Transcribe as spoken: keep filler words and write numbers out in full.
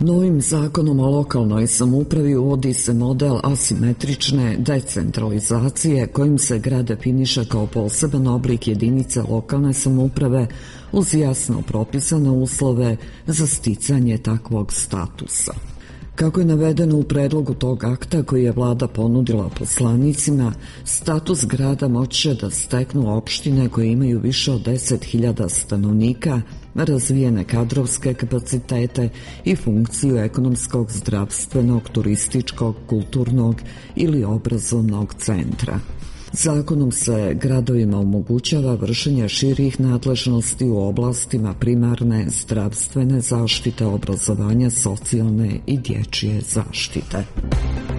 Novim zakonom o lokalnoj samoupravi uvodi se model asimetrične decentralizacije kojim se grad definiše kao poseban oblik jedinice lokalne samouprave uz jasno propisane uslove za sticanje takvog statusa. Kako je navedeno u predlogu tog akta koji je vlada ponudila poslanicima, status grada moći će da steknu opštine koje imaju više od deset hiljada stanovnika, razvijene kadrovske kapacitete i funkciju ekonomskog, zdravstvenog, turističkog, kulturnog ili obrazovnog centra. Zakonom se gradovima omogućava vršenje širih nadležnosti u oblastima primarne, zdravstvene zaštite, obrazovanja, socijalne i dječje zaštite.